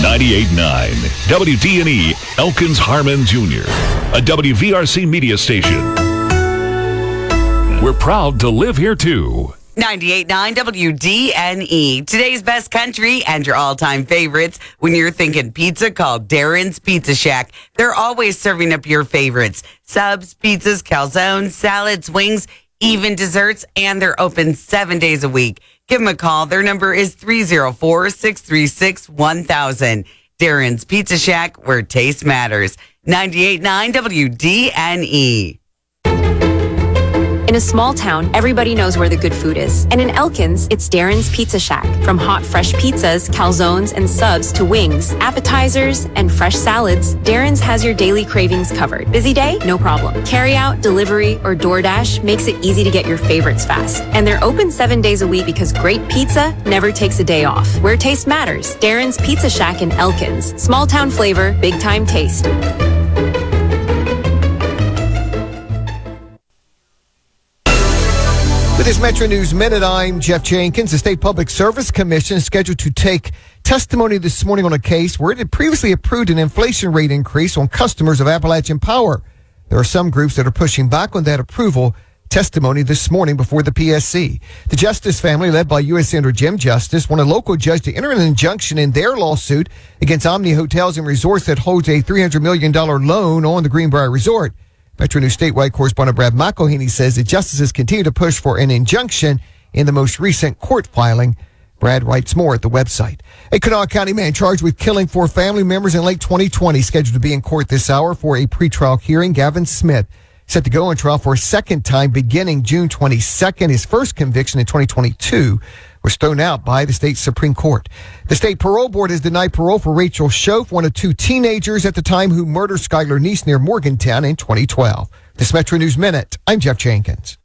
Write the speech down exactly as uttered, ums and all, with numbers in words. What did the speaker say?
ninety-eight point nine W D N E Elkins Harmon Junior, a W V R C media station. We're proud to live here too. ninety-eight point nine W D N E. Today's best country and your all-time favorites. When you're thinking pizza, call Darren's Pizza Shack. They're always serving up your favorites. Subs, pizzas, calzones, salads, wings, even desserts, and they're open seven days a week. Give them a call. Their number is three oh four, six three six, one thousand. Darren's Pizza Shack, where taste matters. ninety-eight point nine W D N E. In a small town, everybody knows where the good food is. And in Elkins, it's Darren's Pizza Shack. From hot, fresh pizzas, calzones, and subs to wings, appetizers, and fresh salads, Darren's has your daily cravings covered. Busy day? No problem. Carry out, delivery, or DoorDash makes it easy to get your favorites fast. And they're open seven days a week because great pizza never takes a day off. Where taste matters. Darren's Pizza Shack in Elkins. Small town flavor, big time taste. With this Metro News Minute, I'm Jeff Jenkins. The State Public Service Commission is scheduled to take testimony this morning on a case where it had previously approved an inflation rate increase on customers of Appalachian Power. There are some groups that are pushing back on that approval. Testimony this morning before the P S C. The Justice family, led by U S Senator Jim Justice, want a local judge to enter an injunction in their lawsuit against Omni Hotels and Resorts that holds a three hundred million dollars loan on the Greenbrier Resort. Metro News statewide correspondent Brad McElhaney says the justices continue to push for an injunction in the most recent court filing. Brad writes more at the website. A Kanawha County man charged with killing four family members in late twenty twenty scheduled to be in court this hour for a pretrial hearing. Gavin Smith set to go on trial for a second time beginning June twenty-second. His first conviction in twenty twenty-two was thrown out by the state Supreme Court. The state parole board has denied parole for Rachel Schoaf, one of two teenagers at the time who murdered Skylar Neese near Morgantown in twenty twelve. This Metro News Minute, I'm Jeff Jenkins.